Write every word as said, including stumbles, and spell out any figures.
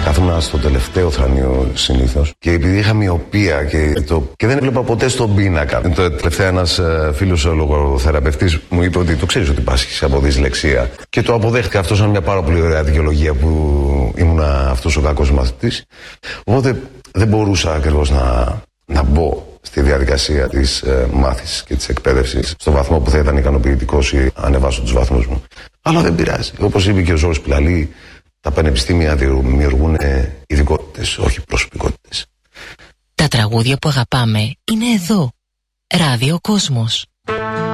Καθόμουν στο τελευταίο θρανείο συνήθως και επειδή είχα μοιοπία και, το... και δεν έβλεπα ποτέ στον πίνακα. Το τελευταίο ένας φίλος λογοθεραπευτής μου είπε ότι το ξέρεις ότι πάσχεις από δυσλεξία. Και το αποδέχτηκα αυτό σαν μια πάρα πολύ ωραία δικαιολογία που ήμουν αυτός ο κακός μαθητής. Οπότε δεν μπορούσα ακριβώς να, να μπω στη διαδικασία της ε, μάθησης και της εκπαίδευσης στο βαθμό που θα ήταν ικανοποιητικός ή ανεβάσω τους βαθμούς μου. Αλλά δεν πειράζει. Όπως είπε και ο Ζόρις Πιλαλή, τα πανεπιστήμια δημιουργούν ειδικότητες, όχι προσωπικότητες. Τα τραγούδια που αγαπάμε είναι εδώ. Ράδιο Κόσμος.